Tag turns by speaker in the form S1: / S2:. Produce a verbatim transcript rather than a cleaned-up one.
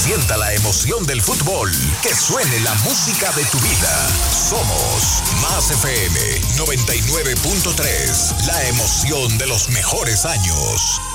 S1: Sienta la emoción del fútbol. Que suene la música de tu vida. Somos Más F M noventa y nueve punto tres. La emoción de los mejores años.